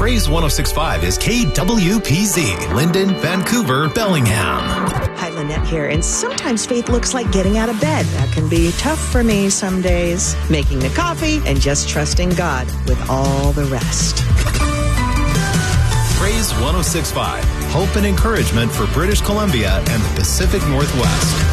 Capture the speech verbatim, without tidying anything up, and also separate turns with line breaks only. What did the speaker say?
Praise one oh six point five is K W P Z, Linden, Vancouver, Bellingham.
Hi, Lynette here, and sometimes faith looks like getting out of bed. That can be tough for me some days. Making the coffee and just trusting God with all the rest.
Praise one oh six point five, hope and encouragement for British Columbia and the Pacific Northwest.